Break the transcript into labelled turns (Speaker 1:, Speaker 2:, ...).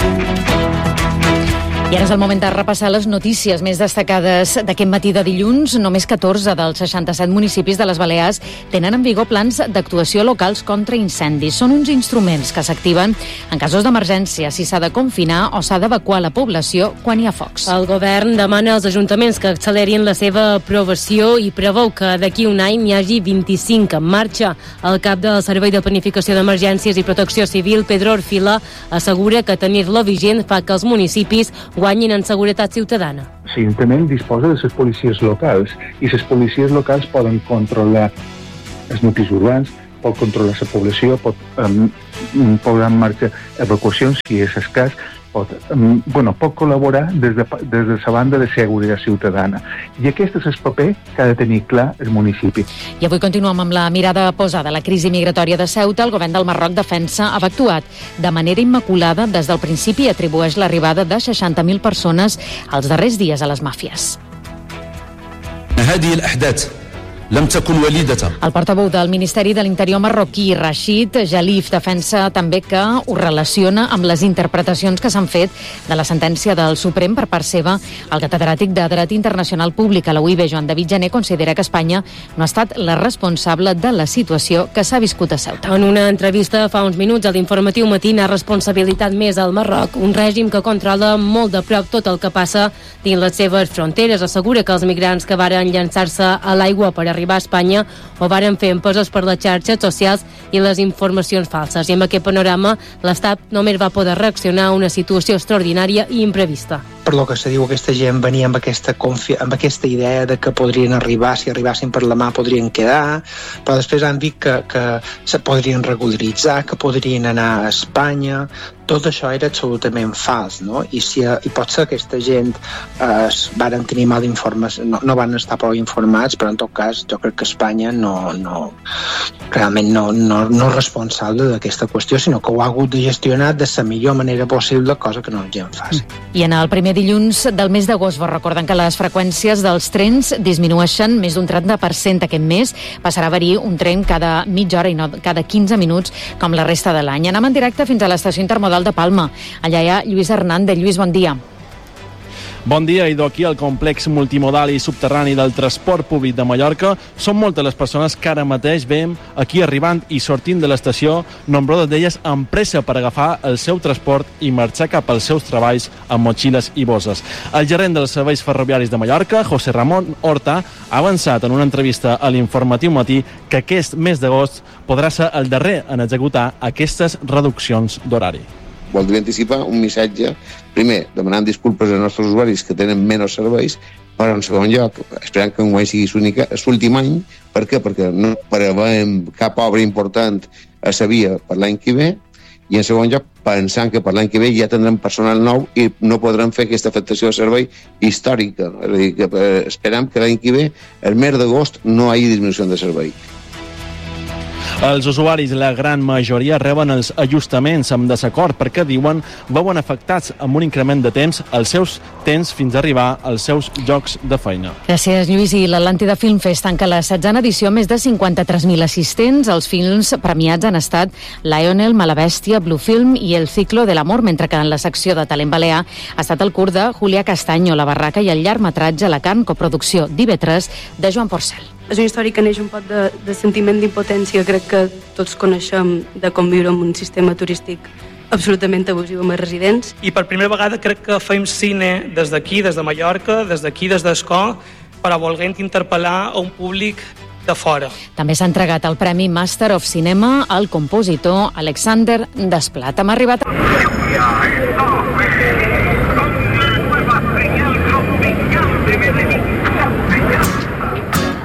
Speaker 1: I ara és el moment de repassar les notícies més destacades d'aquest matí de dilluns. Només 14 dels 67 municipis de les Balears tenen en vigor plans d'actuació locals contra incendis. Són uns instruments que s'activen en casos d'emergència, si s'ha de confinar o s'ha d'evacuar la població quan hi ha focs.
Speaker 2: El govern demana als ajuntaments que accelerin la seva aprovació i preveu que d'aquí un any hi hagi 25 en marxa. El cap del Servei de Planificació d'Emergències i Protecció Civil, Pedro Orfila, assegura que tenir-lo vigent fa que els municipis guanyin en seguretat ciutadana.
Speaker 3: L'Ajuntament disposa de les policies locals i les policies locals poden controlar els nuclis urbans, pot controlar la població, pot posar en marxa evacuacions si és escàs, pot col·laborar des de la banda de seguretat ciutadana. I aquest és el paper que ha de tenir clar el municipi.
Speaker 1: I avui continuem amb la mirada posada a la crisi migratòria de Ceuta. El govern del Marroc defensa ha actuat de manera immaculada des del principi i atribueix l'arribada de 60.000 persones els darrers dies a les màfies. El portaveu del Ministeri de l'Interior marroquí, Rachid Jalif, defensa també que ho relaciona amb les interpretacions que s'han fet de la sentència del Suprem per part seva. El catedràtic de Dret Internacional Públic a la UIB, Joan David Jané, considera que Espanya no ha estat la responsable de la situació que s'ha viscut a Ceuta.
Speaker 2: En una entrevista fa uns minuts a l'Informatiu Matí ha responsabilitat més al Marroc, un règim que controla molt de prop tot el que passa dins les seves fronteres. Assegura que els migrants que varen llançar-se a l'aigua per arribar a Espanya ho varen fer empesos per les xarxes socials i les informacions falses. I amb aquest panorama, l'Estat només va poder reaccionar a una situació extraordinària i imprevista.
Speaker 4: Per lo que se diu, aquesta gent venia amb aquesta idea de que podrien arribar, si arribassin per la mà podrien quedar, però després han dit que se podrien regularitzar, que podrien anar a Espanya. Tot això era absolutament fals, no? I pot ser que aquesta gent varen tenir mal informes, no van estar prou informats, però en tot cas jo crec que Espanya realment no és responsable d'aquesta qüestió, sinó que ho ha hagut de gestionar de la millor manera possible, cosa que no és gens fàcil.
Speaker 1: I en el primer dilluns del mes d'agost vos recorden que les freqüències dels trens disminueixen més d'un 30% aquest mes. Passarà a haver-hi un tren cada mitja hora i no cada 15 minuts com la resta de l'any. Anem en directe fins a l'estació intermodal de Palma. Allà hi ha Lluís Hernández. Lluís, bon dia.
Speaker 5: Bon dia, i d'aquí al complex multimodal i subterrani del transport públic de Mallorca. Són moltes les persones que ara mateix veiem aquí arribant i sortint de l'estació, nombroses d'elles amb pressa per agafar el seu transport i marxar cap als seus treballs amb motxilles i bosses. El gerent dels serveis ferroviaris de Mallorca, José Ramon Horta, ha avançat en una entrevista a l'Informatiu Matí que aquest mes d'agost podrà ser el darrer en executar aquestes reduccions d'horari.
Speaker 6: Voldria anticipar un missatge, primer, demanant disculpes als nostres usuaris que tenen menys serveis, però en segon lloc, esperant que enguany sigui l'últim any. Per què? Perquè no preveiem cap obra important a la via per l'any que ve, i en segon lloc, pensant que per l'any que ve ja tindrem personal nou i no podrem fer aquesta afectació de servei històrica. És a dir, que esperem que l'any que ve, el mes d'agost, no hi hagi disminució de servei.
Speaker 5: Els usuaris, la gran majoria, reben els ajustaments amb desacord perquè, diuen, veuen afectats amb un increment de temps els seus temps fins a arribar als seus llocs de feina.
Speaker 1: Gràcies, Lluís. I l'Atlàntida Film Fest tanca la 16a edició, més de 53.000 assistents. Els films premiats han estat Lionel, Malabèstia, Blue Film i El ciclo de l'amor, mentre que en la secció de talent balear ha estat el curt de Julià Castanyo, La barraca, i el llargmetratge La carn, coproducció d'IV3 de Joan Porcel.
Speaker 7: És una història que neix un poc de sentiment d'impotència. Crec que tots coneixem de conviure amb un sistema turístic absolutament abusiu amb els residents.
Speaker 8: I per primera vegada crec que fem cine des d'aquí, des de Mallorca, des d'aquí, des d'Escó, però volent interpel·lar a un públic de fora.
Speaker 1: També s'ha entregat el Premi Master of Cinema al compositor Alexander Desplat. Hem arribat a...